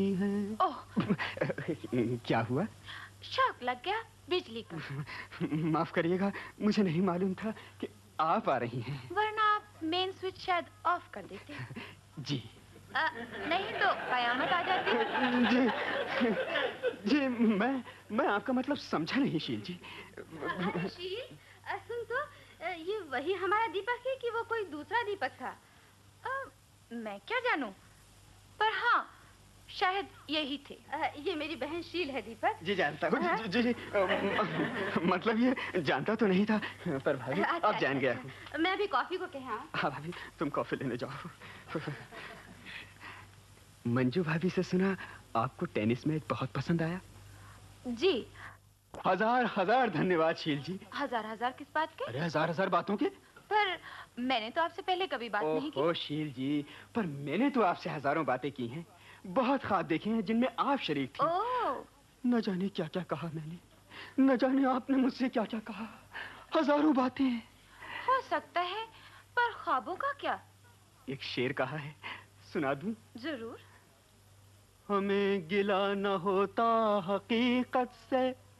है। ओह क्या हुआ? शॉक लग गया बिजली का। माफ करिएगा, मुझे नहीं मालूम था कि आप आ रही हैं। वरना आप मेन स्विच शायद ऑफ कर देते। जी नहीं तो कयामत आ जाती। जी जी, मैं आपका मतलब समझा नहीं शील जी। अरे शील, सुन तो, ये वही हमारा दीपक है कि वो कोई दूसरा दीपक था? मैं क्या जानूं, पर हाँ शायद यही थे। ये मेरी बहन शील है दीपक। जी जानता हूँ। जी मतलब ये जानता तो नहीं था, पर भाभी अब जान गया हूँ। मैं अभी कॉफी को कहा। हाँ भाभी, तुम कॉफी लेने जाओ। मंजू भाभी से सुना आपको टेनिस मैच बहुत पसंद आया। जी। हजार हजार धन्यवाद शील जी। हजार हजार किस बात के? अरे हजार हजार बातों के। पर मैंने तो आपसे पहले कभी बात नहीं की। ओह शील जी, पर मैंने तो आपसे हजारों बातें की हैं। बहुत ख्वाब देखे हैं जिनमें आप शरीक थी। ओह, न जाने क्या क्या कहा मैंने, न जाने आपने मुझसे क्या क्या कहा। हजारों बातें। हो सकता है, पर ख्वाबों का क्या? एक शेर कहा है, सुना दूं? जरूर। हमें गिला न होता हकीकत से,